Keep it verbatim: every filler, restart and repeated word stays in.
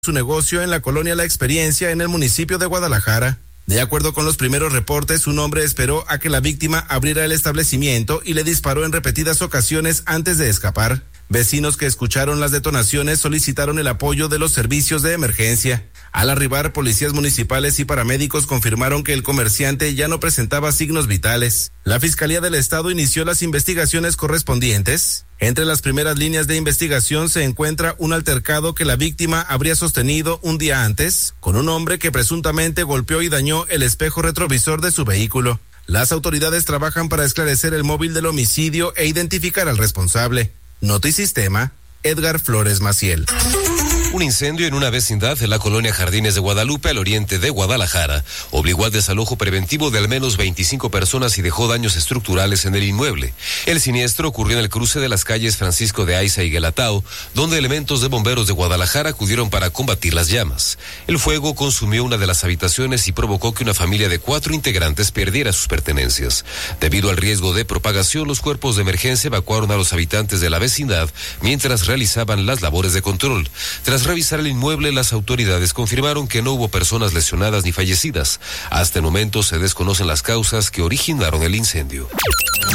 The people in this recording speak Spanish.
su negocio en la colonia La Experiencia en el municipio de Guadalajara. De acuerdo con los primeros reportes, un hombre esperó a que la víctima abriera el establecimiento y le disparó en repetidas ocasiones antes de escapar. Vecinos que escucharon las detonaciones solicitaron el apoyo de los servicios de emergencia. Al arribar, policías municipales y paramédicos confirmaron que el comerciante ya no presentaba signos vitales. La Fiscalía del Estado inició las investigaciones correspondientes. Entre las primeras líneas de investigación se encuentra un altercado que la víctima habría sostenido un día antes con un hombre que presuntamente golpeó y dañó el espejo retrovisor de su vehículo. Las autoridades trabajan para esclarecer el móvil del homicidio e identificar al responsable. Notisistema, Edgar Flores Maciel. Un incendio en una vecindad de la colonia Jardines de Guadalupe, al oriente de Guadalajara, obligó al desalojo preventivo de al menos veinticinco personas y dejó daños estructurales en el inmueble. El siniestro ocurrió en el cruce de las calles Francisco de Aiza y Guelatao, donde elementos de bomberos de Guadalajara acudieron para combatir las llamas. El fuego consumió una de las habitaciones y provocó que una familia de cuatro integrantes perdiera sus pertenencias. Debido al riesgo de propagación, los cuerpos de emergencia evacuaron a los habitantes de la vecindad mientras realizaban las labores de control. Tras revisar el inmueble, las autoridades confirmaron que no hubo personas lesionadas ni fallecidas. Hasta el momento se desconocen las causas que originaron el incendio.